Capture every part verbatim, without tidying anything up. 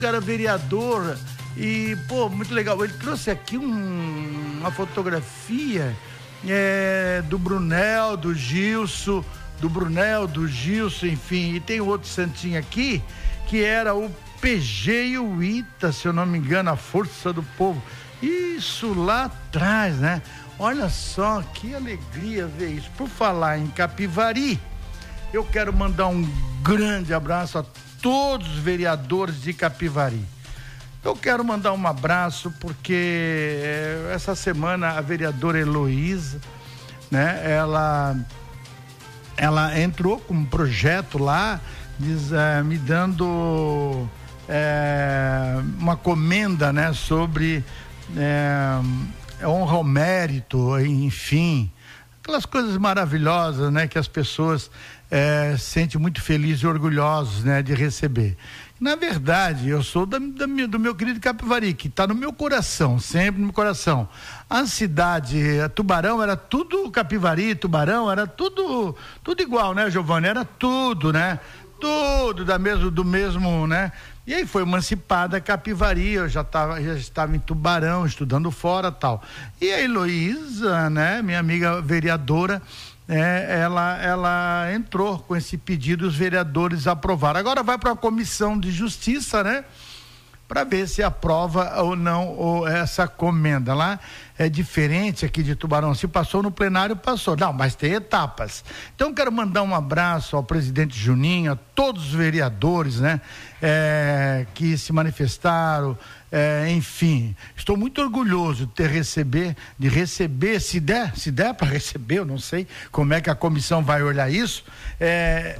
Era vereador e, pô, muito legal. Ele trouxe aqui um, uma fotografia é, do Brunel, do Gilson, do Brunel, do Gilson, enfim. E tem outro santinho aqui, que era o P G e o Ita, se eu não me engano, a Força do Povo. Isso lá atrás, né? Olha só, que alegria ver isso. Por falar em Capivari, eu quero mandar um grande abraço a todos os vereadores de Capivari. Eu quero mandar um abraço porque essa semana a vereadora Heloísa, né, ela, ela entrou com um projeto lá, diz, é, me dando é, uma comenda, né, sobre é, honra ao mérito, enfim, aquelas coisas maravilhosas, né, que as pessoas É, se sente muito feliz e orgulhosos, né, de receber. Na verdade, eu sou da, da, do meu querido Capivari, que está no meu coração, sempre no meu coração. A cidade, a Tubarão, era tudo Capivari, Tubarão, era tudo, tudo igual, né, Giovanni? Era tudo, né? Tudo da mesmo, do mesmo, né? E aí foi emancipada a Capivari, eu já, tava, já estava em Tubarão, estudando fora, tal. E a Heloísa, né, minha amiga vereadora, É, ela, ela entrou com esse pedido, os vereadores aprovaram. Agora vai para a Comissão de Justiça, né? Para ver se aprova ou não ou essa comenda. Lá é diferente aqui de Tubarão. Se passou no plenário, passou. Não, mas tem etapas. Então quero mandar um abraço ao presidente Juninho, a todos os vereadores, né? É, que se manifestaram. É, enfim, estou muito orgulhoso de ter receber, de receber, se der, se der para receber, eu não sei como é que a comissão vai olhar isso, é,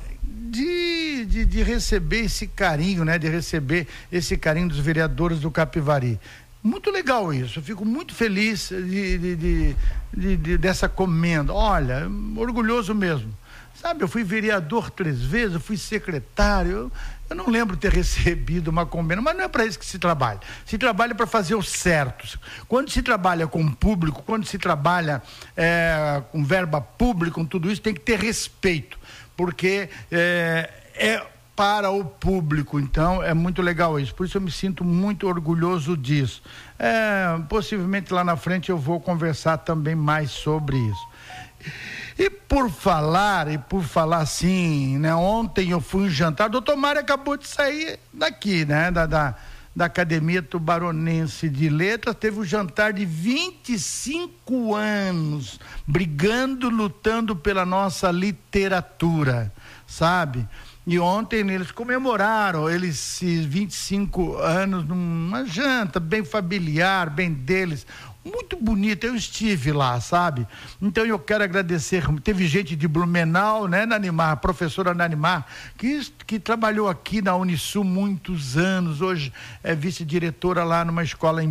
de, de, de receber esse carinho, né? De receber esse carinho dos vereadores do Capivari. Muito legal isso, eu fico muito feliz de, de, de, de, de, dessa comenda. Olha, orgulhoso mesmo. Sabe, eu fui vereador três vezes, eu fui secretário, eu, eu não lembro ter recebido uma comenda, mas não é para isso que se trabalha. Se trabalha para fazer o certo. Quando se trabalha com o público, quando se trabalha é, com verba pública, com tudo isso, tem que ter respeito, porque é, é para o público, então é muito legal isso, por isso eu me sinto muito orgulhoso disso. É, possivelmente lá na frente eu vou conversar também mais sobre isso. E por falar, e por falar assim, né? Ontem eu fui em jantar, o doutor Mário acabou de sair daqui, né? Da, da, da Academia Tubaronense de Letras, teve um jantar de vinte e cinco anos, brigando, lutando pela nossa literatura, sabe? E ontem eles comemoraram eles vinte e cinco anos numa janta bem familiar, bem deles, muito bonita, eu estive lá, sabe? Então eu quero agradecer, teve gente de Blumenau, né, Nanimar, professora Nanimar, que, que trabalhou aqui na Unisul muitos anos, hoje é vice-diretora lá numa escola em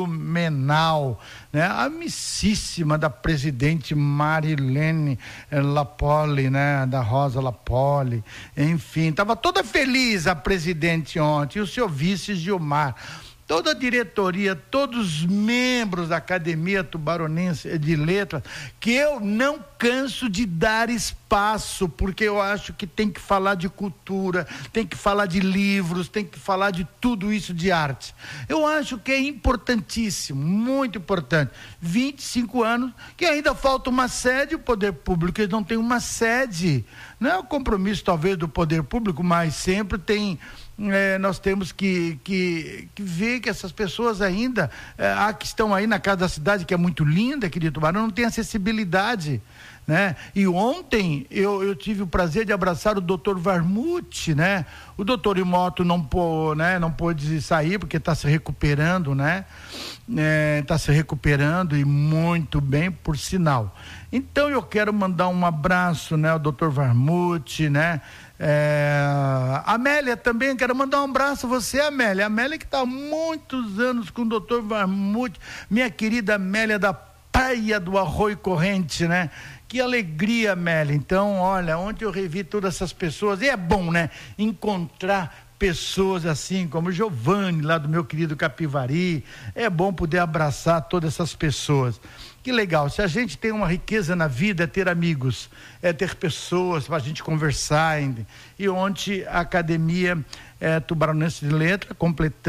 Blumenau, né? A amicíssima da presidente Marilene Lapoli, né, da Rosa Lapoli, enfim, estava toda feliz a presidente ontem, e o seu vice Gilmar. Toda a diretoria, todos os membros da Academia Tubaronense de Letras, que eu não canso de dar espaço, porque eu acho que tem que falar de cultura, tem que falar de livros, tem que falar de tudo isso de arte. Eu acho que é importantíssimo, muito importante. vinte e cinco anos, que ainda falta uma sede, o poder público eles não tem uma sede. Não é o compromisso talvez do poder público, mas sempre tem... É, nós temos que, que, que ver que essas pessoas ainda, é, há que estão aí na casa da cidade, que é muito linda aqui de Tubarão, não tem acessibilidade, né? E ontem eu, eu tive o prazer de abraçar o doutor Varmute, né? O doutor Imoto não, pô, né? não pôde sair porque está se recuperando, né? Está é, se recuperando e muito bem, por sinal. Então eu quero mandar um abraço, né? Ao doutor Varmute, né? É, Amélia também, quero mandar um abraço a você, Amélia. Amélia que está há muitos anos com o doutor Varmute, minha querida Amélia da Praia do Arroio Corrente, né? Que alegria, Amélia. Então, olha, ontem eu revi todas essas pessoas, e é bom, né? Encontrar pessoas assim como o Giovanni, lá do meu querido Capivari, é bom poder abraçar todas essas pessoas. Que legal, se a gente tem uma riqueza na vida é ter amigos, é ter pessoas para a gente conversar. E ontem a academia é, tubaronense de letra, completando